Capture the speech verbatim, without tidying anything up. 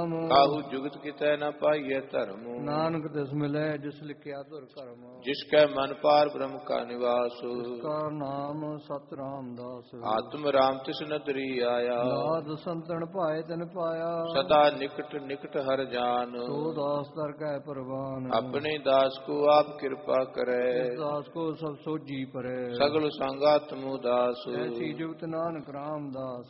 ਨਾਮ ਕਾਹੂ ਜੁਗਤ ਕਿਤੈ ਨ ਪਾਈਐ ਧਰਮ ਨਾਨਕ ਤਿਸ ਮਿਲੈ ਜਿਸ ਲਿਖਿਆ ਧੁਰ ਕਰਮ ਜਿਸ ਕੈ ਮਨ ਪਾਰ ਬ੍ਰਹਮ ਕਾ ਨਿਵਾਸ ਕਾ ਨਾਮ ਸਤ ਰਾਮਦਾਸ ਆਤਮ ਰਾਮ ਤਿਸ ਨਦਰੀ ਆਇਆ ਨਾਦ ਸੰਤਨ ਭਾਏ ਤਿਨ ਪਾਇਆ ਸਦਾ ਨਿਕਟ ਨਿਕਟ ਹਰ ਜਾਨ ਸੋ ਦਾਸ ਦਰ ਕੈ ਪ੍ਰਵਾਨ ਆਪਣੇ ਦਾਸ ਕੋ ਆਪ ਕਿਰਪਾ ਕਰੈ ਇਸ ਦਾਸ ਕੋ ਸਭ ਸੋਜੀ ਪਰੈ ਸਗਲ ਸੰਗਾਤ ਮੁ ਦਾਸ ਐਸੀ ਜੁਗਤ ਨਾਨਕ ਰਾਮਦਾਸ